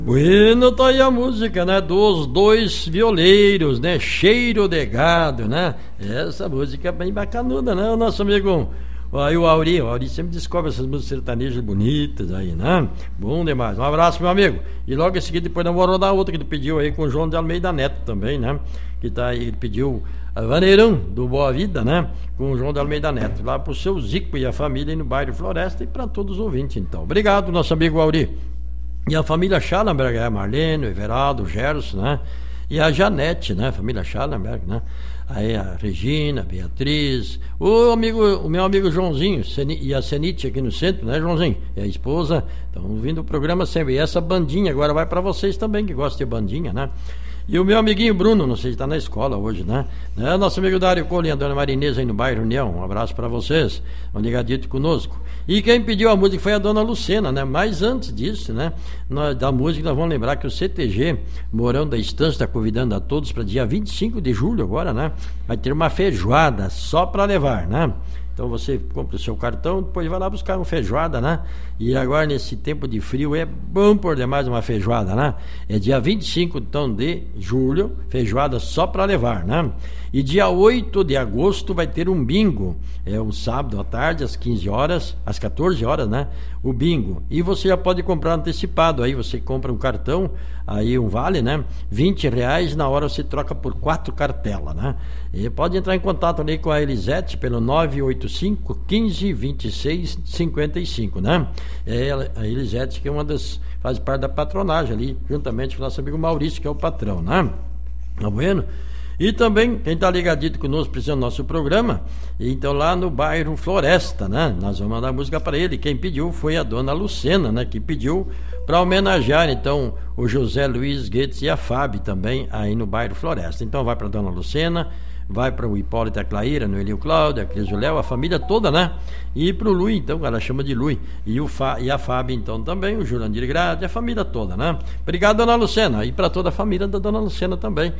Bueno, tá aí a música, né? Dos dois violeiros, né? Cheiro de gado, né? Essa música é bem bacanuda, né? O nosso amigo aí, o Auri sempre descobre essas músicas sertanejas bonitas aí, né? Bom demais. Um abraço, meu amigo. E logo em seguida, depois eu vou rodar outra que ele pediu aí com o João de Almeida Neto também, né? Que tá aí, ele pediu a Vaneirão do Boa Vida, né? Com o João de Almeida Neto, lá pro seu Zico e a família aí no bairro Floresta e para todos os ouvintes, então. Obrigado, nosso amigo Auri. E a família Schallenberg, a Marlene, o Everaldo, o Gerson, né? E a Janete, né? A família Schallenberg, né? Aí a Regina, a Beatriz, o meu amigo Joãozinho e a Senite aqui no centro, né, Joãozinho? E a esposa, estão ouvindo o programa sempre. E essa bandinha agora vai para vocês também, que gostam de bandinha, né? E o meu amiguinho Bruno, não sei se está na escola hoje, né? Nosso amigo Dário Cole, a dona Marinesa aí no bairro União, um abraço para vocês, um ligadito conosco. E quem pediu a música foi a dona Lucena, né? Mas antes disso, né? Da música, nós vamos lembrar que o CTG, Morão da Estância, está convidando a todos para dia 25 de julho agora, né? Vai ter uma feijoada só para levar, né? Então você compra o seu cartão, depois vai lá buscar uma feijoada, né? E agora nesse tempo de frio é bom por demais uma feijoada, né? É dia 25 então de julho, feijoada só para levar, né? E dia 8 de agosto vai ter um bingo, é um sábado à tarde, às 15 horas, às 14 horas, né? O bingo. E você já pode comprar antecipado, aí você compra um cartão, aí um vale, né? R$20, na hora você troca por 4 cartelas, né? E pode entrar em contato ali com a Elisete pelo 985 15 26 55, né? É a Elisete, que é faz parte da patronagem ali, juntamente com o nosso amigo Maurício, que é o patrão, né? Tá bueno? E também, quem está ligadito conosco, precisando do nosso programa, então lá no bairro Floresta, né? Nós vamos mandar música para ele. Quem pediu foi a dona Lucena, né? Que pediu para homenagear, então, o José Luiz Guedes e a Fábio também aí no bairro Floresta. Então vai para a dona Lucena, vai para o Hipólito e a Claíra, no Elio Cláudio, a Cris Léo, a família toda, né? E para o Lui, então, ela chama de Lui. E a Fábio, então, também, o Jurandir Grade, a família toda, né? Obrigado, dona Lucena. E para toda a família da dona Lucena também.